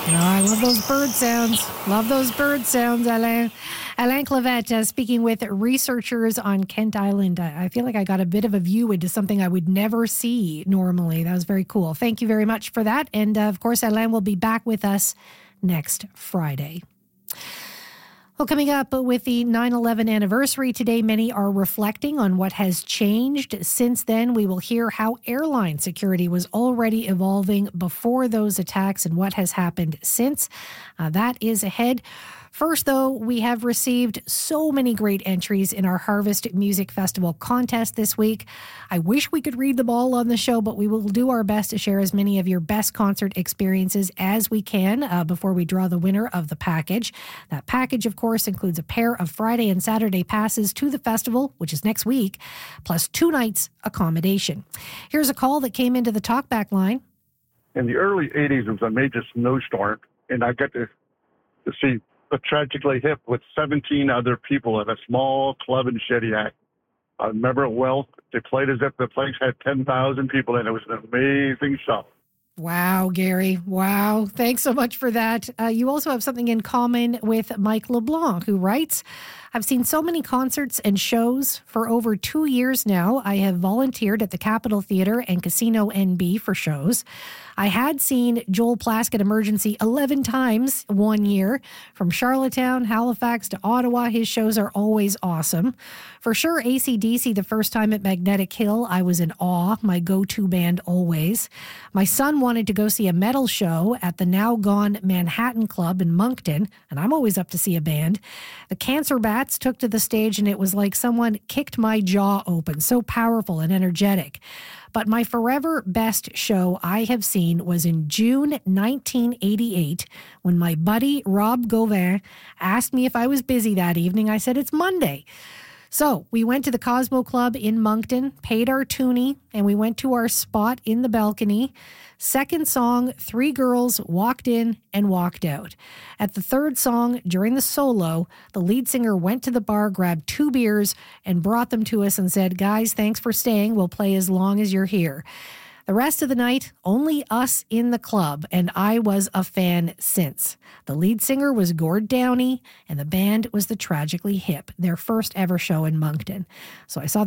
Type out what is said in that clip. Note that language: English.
Oh, I love those bird sounds. Love those bird sounds, Alain. Alain Clavette speaking with researchers on Kent Island. I feel like I got a bit of a view into something I would never see normally. That was very cool. Thank you very much for that. And of course, Alain will be back with us next Friday. Well, coming up with the 9/11 anniversary today, many are reflecting on what has changed since then. We will hear how airline security was already evolving before those attacks and what has happened since. That is ahead. First, though, we have received so many great entries in our Harvest Music Festival contest this week. I wish we could read them all on the show, but we will do our best to share as many of your best concert experiences as we can before we draw the winner of the package. That package, of course, includes a pair of Friday and Saturday passes to the festival, which is next week, plus 2 nights accommodation. Here's a call that came into the talkback line. In the early 80s, it was a major snowstorm, and I got to see the Tragically Hip with 17 other people at a small club in Shediac. I remember it well. They played as if the place had 10,000 people in it. It was an amazing show. Wow, Gary. Wow. Thanks so much for that. You also have something in common with Mike LeBlanc, who writes, I've seen so many concerts and shows for over 2 years now. I have volunteered at the Capitol Theatre and Casino NB for shows. I had seen Joel Plaskett Emergency 11 times one year. From Charlottetown, Halifax to Ottawa, his shows are always awesome. For sure, AC/DC, the first time at Magnetic Hill, I was in awe, my go-to band always. My son wanted to go see a metal show at the now gone Manhattan Club in Moncton, and I'm always up to see a band. The Cancer Bats took to the stage, and it was like someone kicked my jaw open, so powerful and energetic. But my forever best show I have seen was in June 1988 when my buddy Rob Gauvin asked me if I was busy that evening. I said, it's Monday. So we went to the Cosmo Club in Moncton, paid our toonie, and we went to our spot in the balcony. Second song, 3 girls walked in and walked out. At the third song, during the solo, the lead singer went to the bar, grabbed 2 beers, and brought them to us and said, guys, thanks for staying. We'll play as long as you're here. The rest of the night, only us in the club, and I was a fan since. The lead singer was Gord Downey, and the band was the Tragically Hip, their first ever show in Moncton. So I saw the